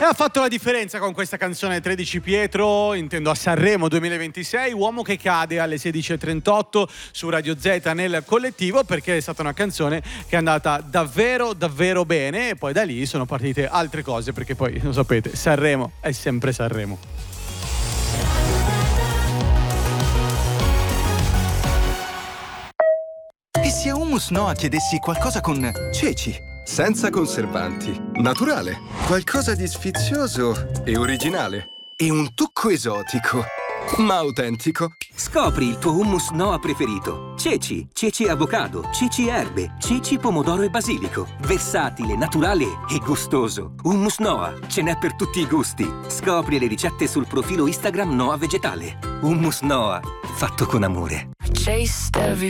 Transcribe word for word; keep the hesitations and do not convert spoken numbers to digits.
E ha fatto la differenza con questa canzone tredici Pietro, intendo a Sanremo duemilaventisei, Uomo che cade alle sedici e trentotto su Radio Z nel collettivo, perché è stata una canzone che è andata davvero davvero bene e poi da lì sono partite altre cose, perché poi lo sapete, Sanremo è sempre Sanremo. E se a Hummus Noa chiedessi qualcosa con ceci? Senza conservanti, naturale, qualcosa di sfizioso e originale. E un tocco esotico, ma autentico. Scopri il tuo hummus Noa preferito. Ceci, ceci avocado, ceci erbe, ceci pomodoro e basilico. Versatile, naturale e gustoso. Hummus Noa, ce n'è per tutti i gusti. Scopri le ricette sul profilo Instagram Noa Vegetale. Hummus Noa, fatto con amore. Chased every